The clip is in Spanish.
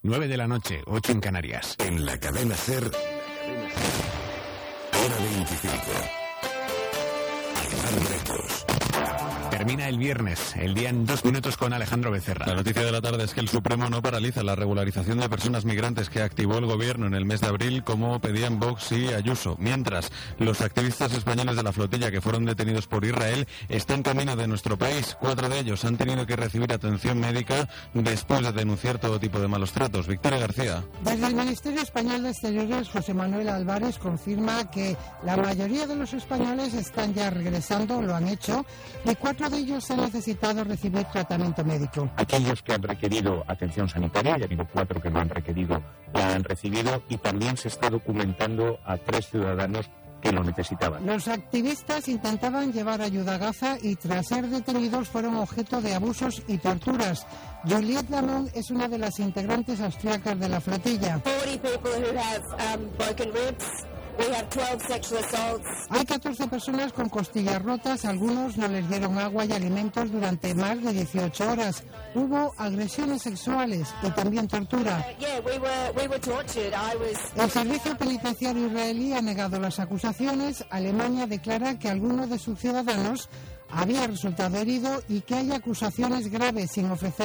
9 de la noche, 8 en Canarias. En la cadena SER, hora 25. Aymar Bretos. Termina el viernes, el día en 2 minutos con Alejandro Becerra. La noticia de la tarde es que el Supremo no paraliza la regularización de personas migrantes que activó el gobierno en el mes de abril, como pedían Vox y Ayuso. Mientras, los activistas españoles de la flotilla que fueron detenidos por Israel están camino de nuestro país. 4 de ellos han tenido que recibir atención médica después de denunciar todo tipo de malos tratos. Victoria García. Desde el Ministerio Español de Exteriores, José Manuel Álvarez confirma que la mayoría de los españoles están ya regresando, lo han hecho, y 4 de ellos han necesitado recibir tratamiento médico. Aquellos que han requerido atención sanitaria, ya ha habido 4 que lo han requerido, la han recibido, y también se está documentando a 3 ciudadanos que lo necesitaban. Los activistas intentaban llevar ayuda a Gaza y tras ser detenidos fueron objeto de abusos y torturas. Juliette Lamont es una de las integrantes austriacas de la flotilla. 40 people who have broken ribs. We have 12 sexual assaults. Hay 14 personas con costillas rotas, algunos no les dieron agua y alimentos durante más de 18 horas. Hubo agresiones sexuales y también tortura. We were tortured. El servicio penitenciario israelí ha negado las acusaciones. Alemania declara que alguno de sus ciudadanos había resultado herido y que hay acusaciones graves sin ofrecer